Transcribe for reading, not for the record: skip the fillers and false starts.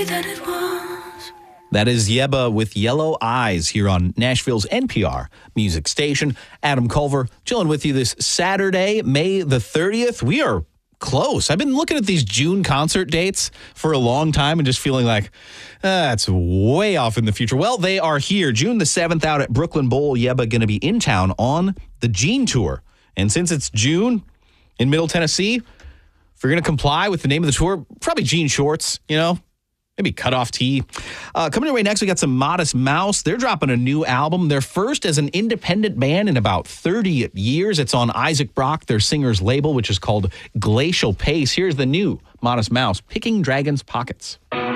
that it was. That is Yebba with Yellow Eyes here on Nashville's NPR music station. Adam Culver chilling with you this Saturday, May the 30th. We are close. I've been looking at these June concert dates for a long time and just feeling like that's way off in the future. Well, they are here. June the 7th out at Brooklyn Bowl. Yebba going to be in town on the Gene Tour. And since it's June in Middle Tennessee, if you're going to comply with the name of the tour, probably jean shorts, maybe cutoff tee. Coming your way next, we got some Modest Mouse. They're dropping a new album. They're first as an independent band in about 30 years. It's on Isaac Brock, their singer's label, which is called Glacial Pace. Here's the new Modest Mouse, Picking Dragons' Pockets.